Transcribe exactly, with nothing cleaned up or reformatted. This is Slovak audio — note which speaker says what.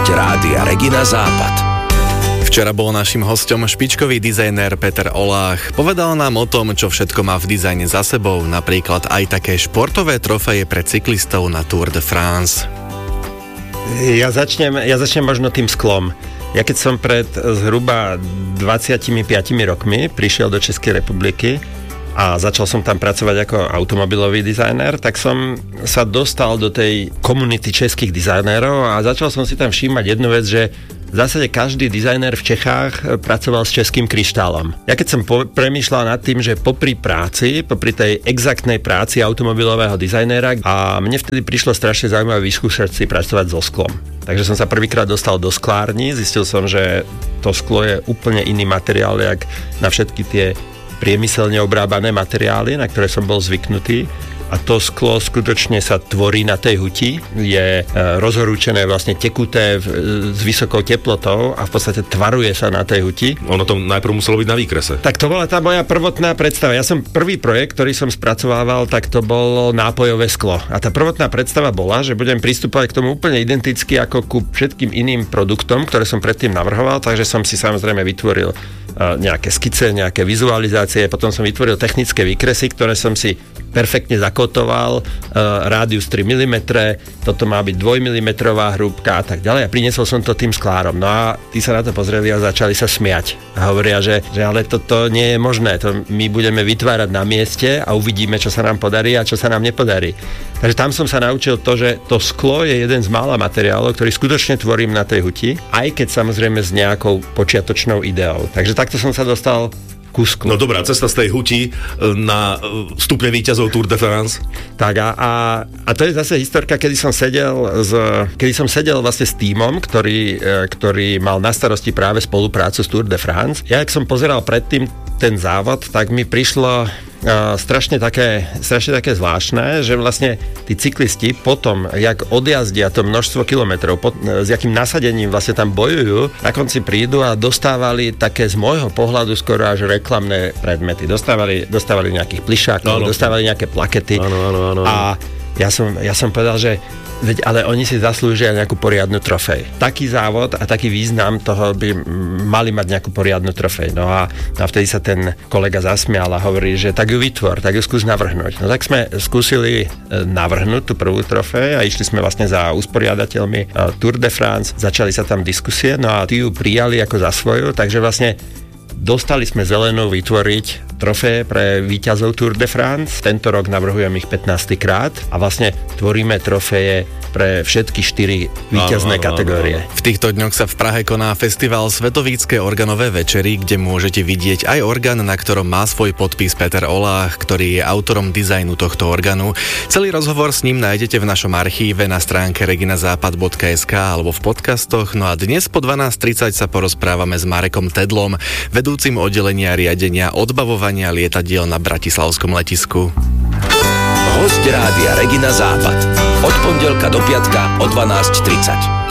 Speaker 1: Rádia Regina Západ.
Speaker 2: Včera bol našim hosťom špičkový dizajner Peter Oláh. Povedal nám o tom, čo všetko má v dizajne za sebou, napríklad aj také športové trofeje pre cyklistov na Tour de France.
Speaker 3: Ja začnem, ja začnem možno tým sklom. Ja keď som pred zhruba dvadsaťpäť rokmi prišiel do Českej republiky a začal som tam pracovať ako automobilový dizajner, tak som sa dostal do tej komunity českých dizajnérov a začal som si tam všímať jednu vec, že v zásade každý dizajner v Čechách pracoval s českým kryštálom. Ja keď som po- premýšľal nad tým, že popri práci, popri tej exaktnej práci automobilového dizajnéra, a mne vtedy prišlo strašne zaujímavé vyskúšať si pracovať so sklom. Takže som sa prvýkrát dostal do sklárni, zistil som, že to sklo je úplne iný materiál, jak na všetky tie priemyselne obrábané materiály, na ktoré som bol zvyknutý. A to sklo skutočne sa tvorí na tej huti, je e, rozhorúčené, vlastne tekuté v, s vysokou teplotou a v podstate tvaruje sa na tej huti.
Speaker 4: Ono to najprv muselo byť na výkrese.
Speaker 3: Tak to bola tá moja prvotná predstava. Ja som prvý projekt, ktorý som spracovával, tak to bolo nápojové sklo. A tá prvotná predstava bola, že budem pristupovať k tomu úplne identicky ako ku všetkým iným produktom, ktoré som predtým navrhoval, takže som si samozrejme vytvoril e, nejaké skice, nejaké vizualizácie, potom som vytvoril technické výkresy, ktoré som si perfektne zakotoval, uh, rádius tri milimetre, toto má byť dvojmilimetrová hrúbka a tak ďalej a priniesol som to tým sklárom. No a tí sa na to pozreli a začali sa smiať. A hovoria, že, že ale toto nie je možné, to my budeme vytvárať na mieste a uvidíme, čo sa nám podarí a čo sa nám nepodarí. Takže tam som sa naučil to, že to sklo je jeden z mála materiálov, ktorý skutočne tvorím na tej huti, aj keď samozrejme s nejakou počiatočnou ideou. Takže takto som sa dostal Kusku.
Speaker 4: No dobrá, cesta z tej huti na stupne víťazov Tour de France.
Speaker 3: Tak a, a, a to je zase historka, kedy som sedel z, kedy som sedel vlastne s tímom, ktorý, ktorý mal na starosti práve spoluprácu s Tour de France. Ja, ak som pozeral predtým ten závod, tak mi prišlo Uh, strašne také, strašne také zvláštne, že vlastne tí cyklisti potom, jak odjazdia to množstvo kilometrov, pod, s jakým nasadením vlastne tam bojujú, na konci prídu a dostávali také z môjho pohľadu skoro až reklamné predmety. Dostávali, dostávali nejakých plišákov, no, no. dostávali nejaké plakety.
Speaker 4: Áno, áno, áno.
Speaker 3: A ja som, ja som povedal, že veď, ale oni si zaslúžia nejakú poriadnu trofej. Taký závod a taký význam toho by mali mať nejakú poriadnu trofej. No a, a vtedy sa ten kolega zasmial a hovorí, že tak ju vytvor, tak ju skús navrhnúť. No tak sme skúsili navrhnúť tú prvú trofej a išli sme vlastne za usporiadateľmi Tour de France, začali sa tam diskusie, no a tí ju prijali ako za svoju, takže vlastne dostali sme zelenú vytvoriť trofeje pre víťazov Tour de France. Tento rok navrhujem ich pätnásty krát a vlastne tvoríme trofeje pre všetky štyri víťazné kategórie.
Speaker 2: V týchto dňoch sa v Prahe koná festival Svetovícke organové večery, kde môžete vidieť aj orgán, na ktorom má svoj podpis Peter Oláh, ktorý je autorom dizajnu tohto orgánu. Celý rozhovor s ním nájdete v našom archíve na stránke reginazápad bodka es ká alebo v podcastoch. No a dnes po dvanásť tridsať sa porozprávame s Marekom Tedlom, vedúcim oddelenia riadenia odbavovania lietadiel na bratislavskom letisku.
Speaker 1: Hosť Rádia Regina Západ. Od pondelka do piatka o dvanásť tridsať.